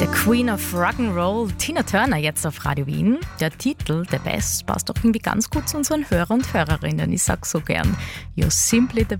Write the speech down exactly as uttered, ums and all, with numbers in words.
Der Queen of Rock'n'Roll, Tina Turner, jetzt auf Radio Wien. Der Titel, The Best, passt doch irgendwie ganz gut zu unseren Hörer und Hörerinnen. Ich sag's so gern. You're simply the